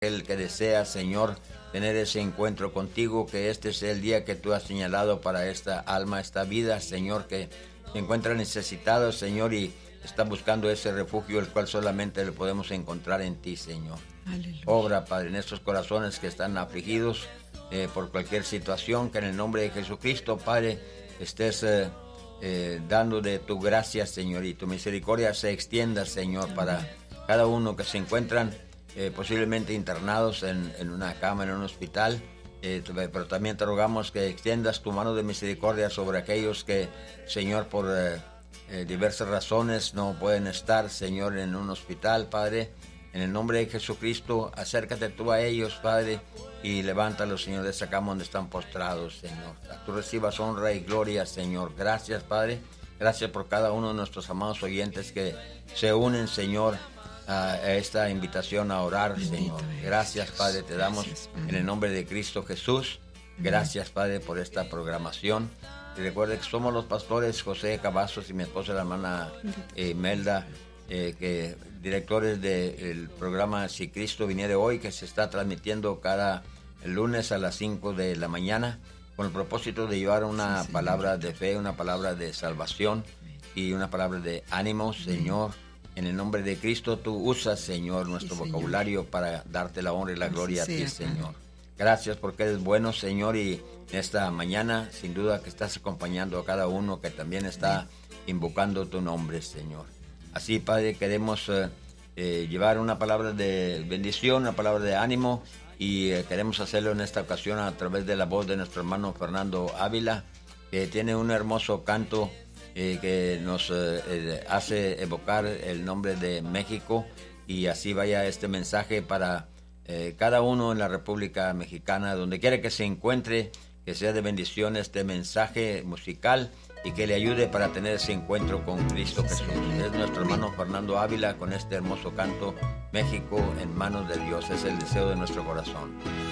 el que desea, Señor, tener ese encuentro contigo, que este sea el día que tú has señalado para esta alma, esta vida, Señor, que se encuentra necesitado, Señor, y está buscando ese refugio, el cual solamente lo podemos encontrar en ti, Señor. Aleluya. Obra, Padre, en estos corazones que están afligidos por cualquier situación, que en el nombre de Jesucristo, Padre, estés dando de tu gracia, Señor, y tu misericordia se extienda, Señor, para cada uno que se encuentran posiblemente internados en una cama, en un hospital, pero también te rogamos que extiendas tu mano de misericordia sobre aquellos que, Señor, por diversas razones no pueden estar, Señor, en un hospital, Padre. En el nombre de Jesucristo, acércate tú a ellos, Padre, y levántalos, Señor, de esa cama donde están postrados, Señor. Tú recibas honra y gloria, Señor. Gracias, Padre. Gracias por cada uno de nuestros amados oyentes que se unen, Señor, a esta invitación a orar, Señor. Gracias, Padre, te damos en el nombre de Cristo Jesús. Gracias, Padre, por esta programación. Y recuerde que somos los pastores José Cavazos y mi esposa, la hermana Imelda, que directores del programa Si Cristo Viniere Hoy, que se está transmitiendo cada lunes a las 5 de la mañana, con el propósito de llevar una palabra de fe, una palabra de salvación y una palabra de ánimo, Señor. En el nombre de Cristo, tú usas, Señor, nuestro vocabulario para darte la honra y la gloria a ti, Señor. Gracias porque eres bueno, Señor, y esta mañana, sin duda, que estás acompañando a cada uno que también está invocando tu nombre, Señor. Así, Padre, queremos llevar una palabra de bendición, una palabra de ánimo, y queremos hacerlo en esta ocasión a través de la voz de nuestro hermano Fernando Ávila, que tiene un hermoso canto que nos hace evocar el nombre de México, y así vaya este mensaje para cada uno en la República Mexicana, donde quiera que se encuentre, que sea de bendición este mensaje musical y que le ayude para tener ese encuentro con Cristo Jesús. Es nuestro hermano Fernando Ávila con este hermoso canto, México en manos de Dios. Es el deseo de nuestro corazón.